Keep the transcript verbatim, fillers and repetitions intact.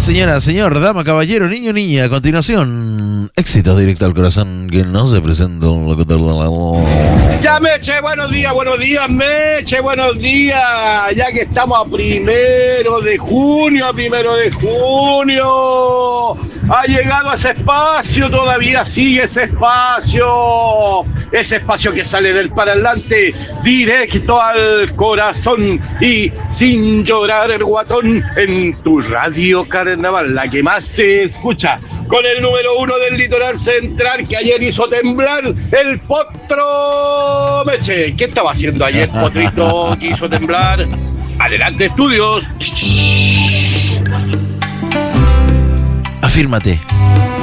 Señora, señor, dama, caballero, niño, niña, a continuación, éxito directo al corazón que no se presenta un locutor. Ya, Meche, buenos días, buenos días, Meche, buenos días. Ya que estamos a primero de junio, a primero de junio. Ha llegado a ese espacio, todavía sigue ese espacio. Ese espacio que sale del parlante directo al corazón y sin llorar el guatón en tu radio Carnaval, la que más se escucha, con el número uno del litoral central que ayer hizo temblar el potro Meche. ¿Qué estaba haciendo ayer, potrito, que hizo temblar? Adelante, estudios. Afírmate.